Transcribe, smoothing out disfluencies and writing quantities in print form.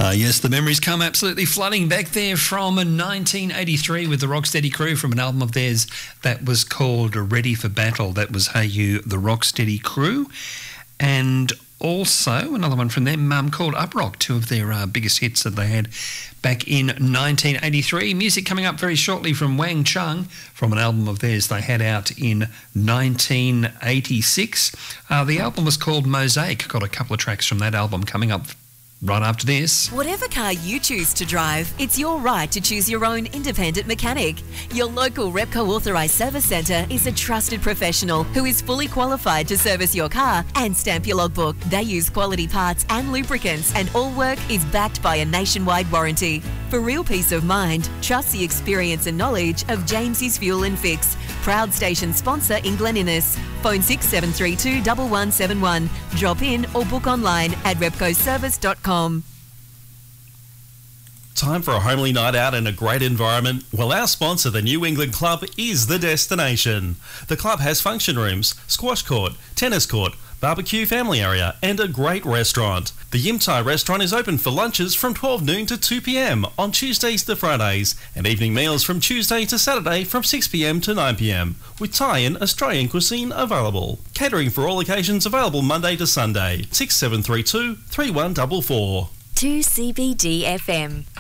Yes, the memories come absolutely flooding back there from 1983 with the Rocksteady Crew from an album of theirs that was called Ready for Battle. That was Hey You, the Rocksteady Crew. And also another one from them called Uprock, two of their biggest hits that they had back in 1983. Music coming up very shortly from Wang Chung from an album of theirs they had out in 1986. The album was called Mosaic. Got a couple of tracks from that album coming up right after this. Whatever car you choose to drive, it's your right to choose your own independent mechanic. Your local Repco authorised service centre is a trusted professional who is fully qualified to service your car and stamp your logbook. They use quality parts and lubricants, and all work is backed by a nationwide warranty. For real peace of mind, trust the experience and knowledge of James's Fuel and Fix, proud station sponsor in Glen Innes. Phone 6732 1171. Drop in or book online at repcoservice.com. Time for a homely night out in a great environment? Well, our sponsor, the New England Club, is the destination. The club has function rooms, squash court, tennis court, barbecue family area and a great restaurant. The Yim Thai restaurant is open for lunches from 12 noon to 2 p.m. on Tuesdays to Fridays and evening meals from Tuesday to Saturday from 6 p.m. to 9 p.m. with Thai and Australian cuisine available. Catering for all occasions available Monday to Sunday. 6732 3144. 2CBD FM.